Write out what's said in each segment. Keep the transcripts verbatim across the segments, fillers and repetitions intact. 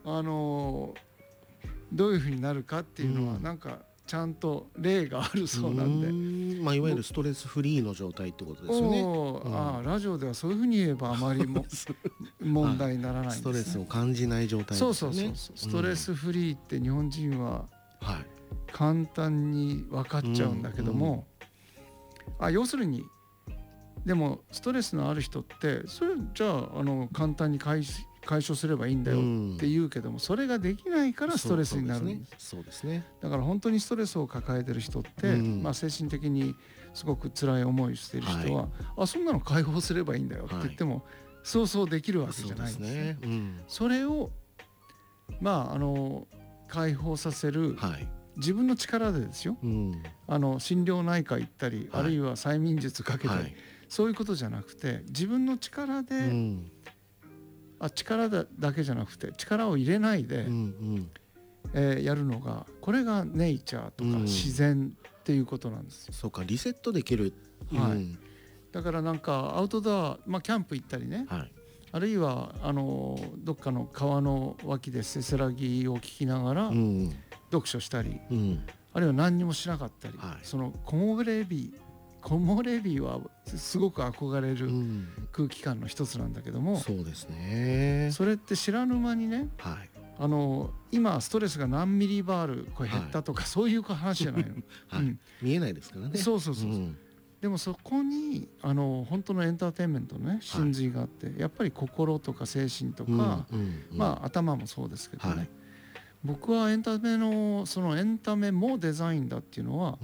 あのどういうふうになるかっていうのは、うん、なんかちゃんと例があるそうなんで、うーん、まあ、いわゆるストレスフリーの状態ってことですよね。 うん、あラジオではそういうふうに言えばあまりも問題にならないんですね、はい、ストレスを感じない状態ですよね。 そうそうそうそう、ストレスフリーって日本人は簡単に分かっちゃうんだけども、うんうん、あ要するにでもストレスのある人ってそれじゃあ、あの簡単に解解消すればいいんだよって言うけども、うん、それができないからストレスになるんです。 そうですね。 だから本当にストレスを抱えてる人って、うん、まあ、精神的にすごく辛い思いしてる人は、はい、あそんなの解放すればいいんだよって言っても、はい、そうそうできるわけじゃないんですね。そうですね、うん、それをまああの解放させる、はい、自分の力でですよ、うん、あの心療内科行ったり、はい、あるいは催眠術かけたり、はい、そういうことじゃなくて自分の力で、うん、あ力 だ, だけじゃなくて力を入れないで、うんうんえー、やるのがこれがネイチャーとか自然っていうことなんですよ、 うん、そうかリセットできる、 はい、うん、だからなんかアウトドア、まあ、キャンプ行ったりね、はい、あるいはあのどっかの川の脇でせせらぎを聞きながら、うん、読書したり、うん、あるいは何にもしなかったり、はい、その木漏れ日木漏れ日はすごく憧れる空気感の一つなんだけども、うん、 そうですね。 それって知らぬ間にね、はい、あの今ストレスが何ミリバールこれ減ったとか、はい、そういう話じゃないの、 はい、うん、見えないですからね。 そうそうそう、うん、でもそこにあの本当のエンターテインメントのね真髄があって、はい、やっぱり心とか精神とか、うんうんうん、まあ頭もそうですけどね、はい、僕はエンタメのそのエンタメもデザインだっていうのは、うん、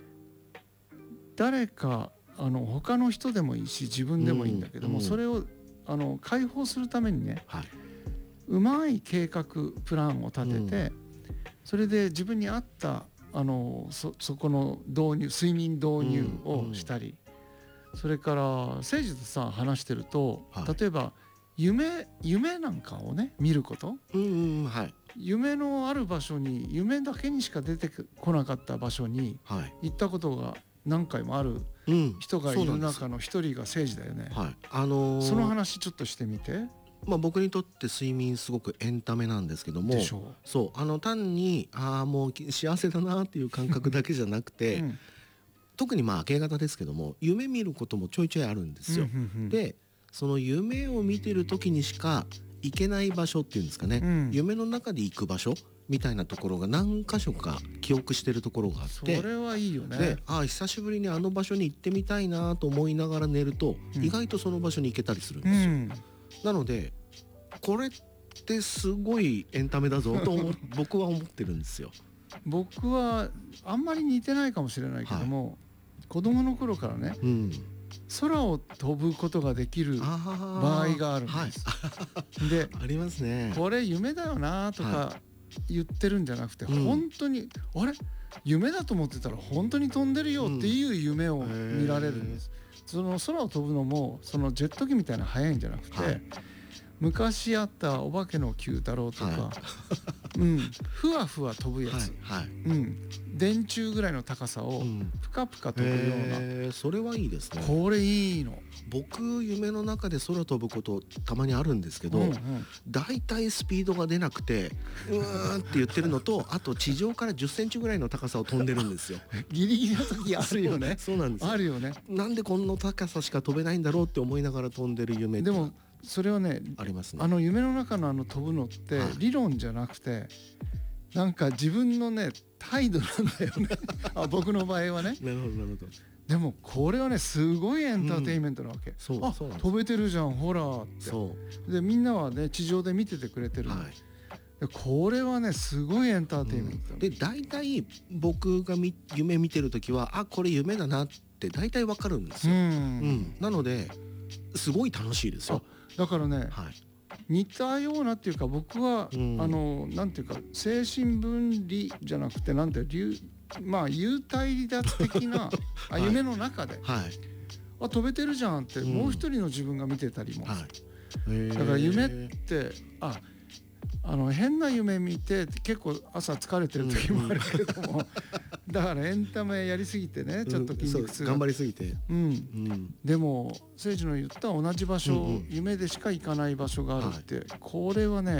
誰かあの他の人でもいいし自分でもいいんだけども、うんうん、それをあの解放するためにね、はい、うまい計画プランを立てて、うん、それで自分に合ったあの そ, そこの導入睡眠導入をしたり、うんうん、それから誠司とさ話してると、はい、例えば夢夢なんかをね見ること、うんうんはい、夢のある場所に夢だけにしか出てこなかった場所に行ったことが何回もある人がいる中の一人が誠司だよね、はい、あのー、その話ちょっとしてみて。 まあ、僕にとって睡眠すごくエンタメなんですけども、でしょう。そうあの単にあもう幸せだなっていう感覚だけじゃなくて、うん、特にまあ明け方ですけども夢見ることもちょいちょいあるんですよ、うんうんうん、でその夢を見てる時にしか行けない場所っていうんですかね、うん、夢の中で行く場所みたいなところが何箇所か記憶してるところがあって、 それはいいよね。 であ久しぶりにあの場所に行ってみたいなと思いながら寝ると、うん、意外とその場所に行けたりするんですよ、うん、なのでこれってすごいエンタメだぞと僕は思ってるんですよ。 僕はあんまり似てないかもしれないけども、はい、子供の頃からね、うん、空を飛ぶことができる場合があるんです、はい、でありますね。 これ夢だよなとか言ってるんじゃなくて、はい、本当に、うん、あれ夢だと思ってたら本当に飛んでるよっていう夢を見られるんです、うん、その空を飛ぶのもそのジェット機みたいな速いんじゃなくて、はい、昔あったお化けの Q 太郎とか、はいうん、ふわふわ飛ぶやつ、はいはいうん、電柱ぐらいの高さをぷかぷか飛ぶような、 うん、それはいいですね。 これいいの。 僕夢の中で空飛ぶことたまにあるんですけど、うんうん、だいたいスピードが出なくてうーんって言ってるのとあと地上からじゅっセンチぐらいの高さを飛んでるんですよギリギリの時あるよねそうなんですよ。 あるよね。 なんでこんな高さしか飛べないんだろうって思いながら飛んでる夢って。 でもそれはね、ありますね。あの夢の中のあの飛ぶのって理論じゃなくてなんか自分のね態度なんだよねあ僕の場合はねなるほどなるほど。 でもこれはねすごいエンターテインメントなわけ、うん、そうあそう飛べてるじゃんほらって。そうでみんなはね地上で見ててくれてる、はい、でこれはねすごいエンターテインメント、うん、 で大体僕がみ夢見てる時はあこれ夢だなって大体わかるんですよ、うんうん、なのですごい楽しいですよ。 だからね、はい、似たようなっていうか僕は、うん、あのなんていうか精神分離じゃなくてなんてまあ幽体離脱的な、はい、あ夢の中で、はい、あ飛べてるじゃんって、うん、もう一人の自分が見てたりも、はい、だから夢ってああの変な夢見て結構朝疲れてる時もあるけれども、うん、だからエンタメやりすぎてねちょっと筋肉痛が、 うん、頑張りすぎて、 うんうん、でも誠司の言った同じ場所、うんうん、夢でしか行かない場所があるって、はい、これはね